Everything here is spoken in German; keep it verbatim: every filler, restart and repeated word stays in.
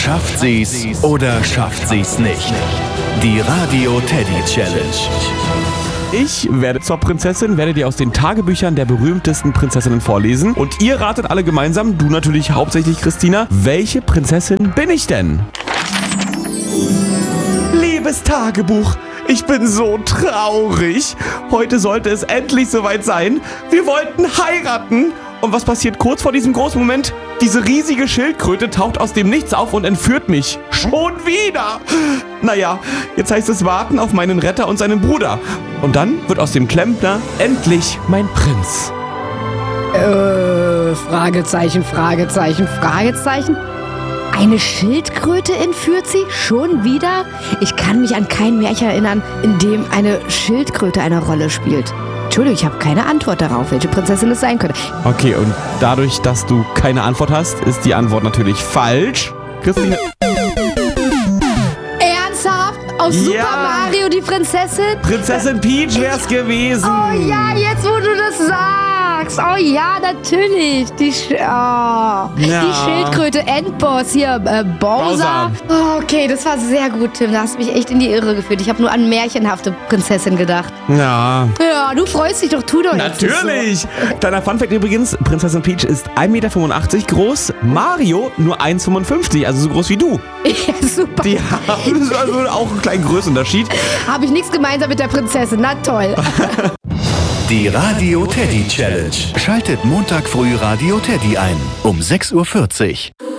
Schafft sie's oder schafft sie's nicht? Die Radio Teddy Challenge. Ich werde zur Prinzessin, werde dir aus den Tagebüchern der berühmtesten Prinzessinnen vorlesen. Und ihr ratet alle gemeinsam, du natürlich hauptsächlich Christina, welche Prinzessin bin ich denn? Liebes Tagebuch, ich bin so traurig. Heute sollte es endlich soweit sein. Wir wollten heiraten. Und was passiert kurz vor diesem großen Moment? Diese riesige Schildkröte taucht aus dem Nichts auf und entführt mich. Schon wieder. Naja, jetzt heißt es warten auf meinen Retter und seinen Bruder. Und dann wird aus dem Klempner endlich mein Prinz. Äh, Fragezeichen, Fragezeichen, Fragezeichen. Eine Schildkröte entführt sie? Schon wieder? Ich kann mich an kein Märchen erinnern, in dem eine Schildkröte eine Rolle spielt. Entschuldigung, ich habe keine Antwort darauf, welche Prinzessin es sein könnte. Okay, und dadurch, dass du keine Antwort hast, ist die Antwort natürlich falsch. Christine. Ernsthaft? Aus Ja. Super Mario die Prinzessin? Prinzessin Peach wär's gewesen. Oh ja, jetzt wo du das sagst. Oh ja, natürlich. Die, Sch oh. Ja. die Schildkröte Endboss hier, äh, Bowser. Bowser. Oh, okay, das war sehr gut, Tim. Da hast du mich echt in die Irre geführt. Ich habe nur an märchenhafte Prinzessin gedacht. Ja. Ja, du freust dich doch, tu doch jetzt nicht Natürlich! so. Kleiner Funfact übrigens, Prinzessin Peach ist ein Meter fünfundachtzig groß, Mario nur eins Komma fünfundfünfzig, also so groß wie du. Ja, super. Die haben also auch einen kleinen Größenunterschied. Habe ich nichts gemeinsam mit der Prinzessin. Na toll. Die Radio Teddy Challenge. Schaltet Montag früh Radio Teddy ein um sechs Uhr vierzig.